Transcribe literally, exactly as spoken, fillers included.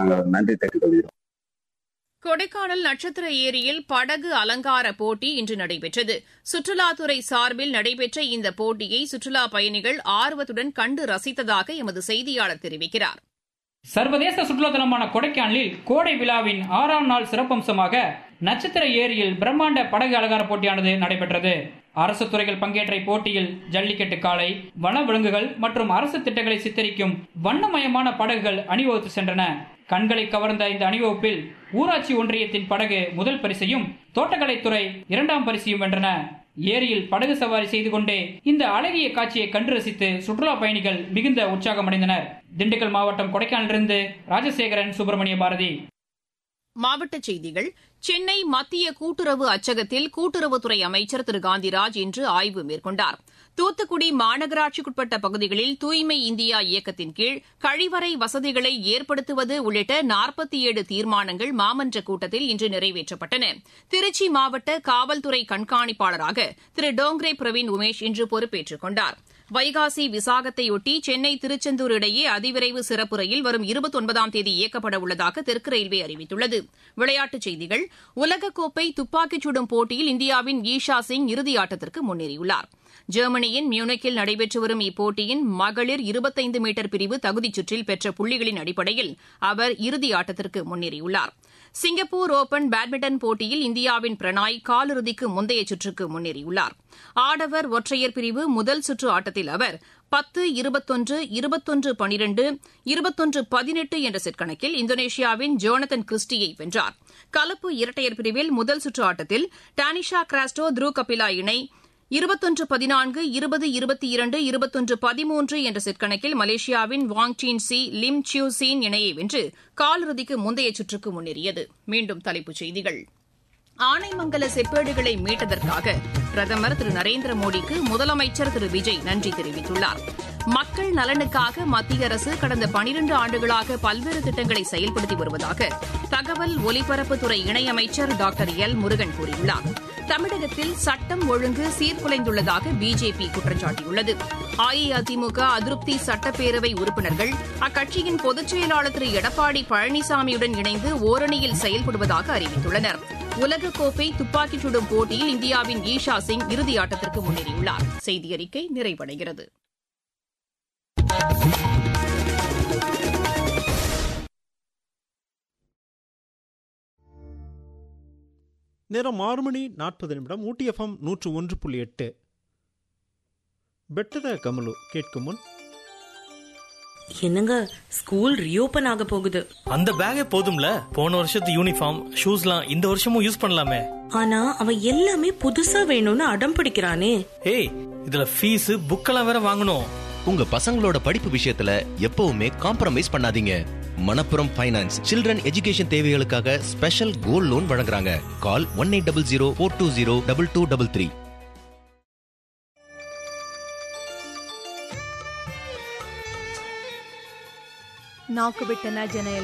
நாங்கள் நன்றி தெரிவித்துக் கொள்கிறோம். கொடைக்கானல் நட்சத்திர ஏரியில் படகு அலங்கார போட்டி இன்று நடைபெற்றது. சுற்றுலாத்துறை சார்பில் நடைபெற்ற இந்த போட்டியை சுற்றுலாப் பயணிகள் ஆர்வத்துடன் கண்டு ரசித்ததாக எமது செய்தியாளர் தெரிவிக்கிறார். சர்வதேச சுற்றுலாத்தலமான கொடைக்கானலில் கோடை விழாவின் ஆறாம் நாள் சிறப்பம்சமாக நட்சத்திர ஏரியில் பிரம்மாண்ட படகு அலங்கார போட்டியானது நடைபெற்றது. அரசு துறைகள் பங்கேற்ற போட்டியில் ஜல்லிக்கட்டு காளை, வன விலங்குகள் மற்றும் அரசு திட்டங்களை சித்தரிக்கும் வண்ணமயமான படகுகள் அணிவகுத்து சென்றன. கண்களை கவர்ந்த இந்த அணிவகுப்பில் ஊராட்சி ஒன்றியத்தின் படகு முதல் பரிசையும் தோட்டக்கலைத்துறை இரண்டாம் பரிசையும் வென்றன. ஏரியில் படகு சவாரி செய்து கொண்டே இந்த அழகிய காட்சியை கண்டு ரசித்து சுற்றுலா பயணிகள் மிகுந்த உற்சாகமடைந்தனர். திண்டுக்கல் மாவட்டம் கொடைக்கானலிருந்து ராஜசேகரன், சுப்பிரமணிய பாரதி. மாவட்டச் செய்திகள். சென்னை மத்திய கூட்டுறவு அச்சகத்தில் கூட்டுறவுத்துறை அமைச்சர் திரு காந்திராஜ் இன்று ஆய்வு மேற்கொண்டார். தூத்துக்குடி மாநகராட்சிக்குட்பட்ட பகுதிகளில் தூய்மை இந்தியா இயக்கத்தின் கீழ் கழிவறை வசதிகளை ஏற்படுத்துவது உள்ளிட்ட நாற்பத்தி ஏழு தீர்மானங்கள் மாமன்ற கூட்டத்தில் இன்று நிறைவேற்றப்பட்டன. திருச்சி மாவட்ட காவல்துறை கண்காணிப்பாளராக திரு டோங்ரே பிரவீன் உமேஷ் இன்று பொறுப்பேற்றுக் கொண்டார். வைகாசி விசாகத்தையொட்டி சென்னை திருச்செந்தூர் இடையே அதிவிரைவு சிறப்பு ரயில் வரும் இருபத்தி ஒன்பதாம் தேதி இயக்கப்பட உள்ளதாக தெற்கு ரயில்வே அறிவித்துள்ளது. விளையாட்டுச் செய்திகள். உலகக்கோப்பை துப்பாக்கிச் சுடும் போட்டியில் இந்தியாவின் ஈஷா சிங் இறுதியாட்டத்திற்கு முன்னேறியுள்ளார். ஜெர்மனியின் மியூனிக்கில் நடைபெற்று வரும் இப்போட்டியின் மகளிர் இருபத்தைந்து மீட்டர் பிரிவு தகுதிச் சுற்றில் பெற்ற புள்ளிகளின் அடிப்படையில் அவர் இறுதியாட்டத்திற்கு முன்னேறியுள்ளார். சிங்கப்பூர் ஓபன் பேட்மிண்டன் போட்டியில் இந்தியாவின் பிரணாய் காலிறுதிக்கு முந்தைய சுற்றுக்கு முன்னேறியுள்ளார். ஆடவர் ஒற்றையர் பிரிவு முதல் சுற்று ஆட்டத்தில் அவர் பத்து இருபத்தொன்று இருபத்தொன்று பனிரெண்டு இருபத்தொன்று பதினெட்டு என்ற செட் கணக்கில் இந்தோனேஷியாவின் ஜோனதன் கிறிஸ்டியை வென்றார். கலப்பு இரட்டையர் பிரிவில் முதல் சுற்று ஆட்டத்தில் டானிஷா கிராஸ்டோ த்ரூ கபிலா இணை இருபத்தொன்று பதினான்கு இருபது இருபத்தி இரண்டு இருபத்தொன்று பதிமூன்று என்ற செட் கணக்கில் மலேசியாவின் வாங் scene C Lim see you scene இணையை வென்று காலிறுதிக்கு முந்தைய சுற்றுக்கு முன்னேறியது. மீண்டும் தலைப்புச் செய்திகள். ஆனைமங்கல செப்பேடுகளை மீட்டதற்காக பிரதமர் திரு நரேந்திர மோடிக்கு முதலமைச்சர் திரு விஜய் நன்றி தெரிவித்துள்ளார். மக்கள் நலனுக்காக மத்திய அரசு கடந்த பனிரண்டு ஆண்டுகளாக பல்வேறு திட்டங்களை செயல்படுத்தி வருவதாக தகவல் ஒலிபரப்புத்துறை இணையமைச்சர் டாக்டர் எல் முருகன் கூறியுள்ளார். தமிழகத்தில் சட்டம் ஒழுங்கு சீர்குலைந்துள்ளதாக பிஜேபி குற்றம் சாட்டியுள்ளது. அஇஅதிமுக அதிருப்தி சட்டப்பேரவை உறுப்பினர்கள் அக்கட்சியின் பொதுச் செயலாளர் திரு எடப்பாடி பழனிசாமியுடன் இணைந்து ஓரணியில் செயல்படுவதாக அறிவித்துள்ளனர். உலகக்கோப்பை துப்பாக்கிச் சுடும் போட்டியில் இந்தியாவின் ஈஷா சிங் இறுதியாட்டத்திற்கு முன்னேறியுள்ளார். செய்தியறிக்கை நிறைவடைகிறது. நேரம் ஆறு மணி நாற்பது நிமிடம். ஊட்டி எஃப்எம் நூற்று ஒன்று புள்ளி எட்டு. பெட்டத கமலு கேட்கும் முன், என்னங்க ஸ்கூல் ரீஓபன் ஆக போகுது. அந்த பேக்கே போதும்ல, போன வருஷத்து யூனிஃபார்ம் ஷூஸ்லாம் இந்த வருஷமும் யூஸ் பண்ணலாமே. ஆனா அவன் எல்லாமே புதுசா வேணும்னு அடம் பிடிக்கிறானே. ஏய், இதுல ஃபீஸ் புக்கெல்லாம் வேற வாங்கணும். உங்க பசங்களோட படிப்பு விஷயத்துல எப்பவுமே காம்ப்ரமைஸ் பண்ணாதீங்க. மணப்புரம் ஃபைனான்ஸ் சில்ட்ரன் எஜுகேஷன் தேவைகளுக்காக ஸ்பெஷல் கோல்ட் லோன் வழங்குறாங்க. கால் one eight double zero four two zero double two double three. ನಾಲ್ಕು ಬಿಟ್ಟನ ಜನ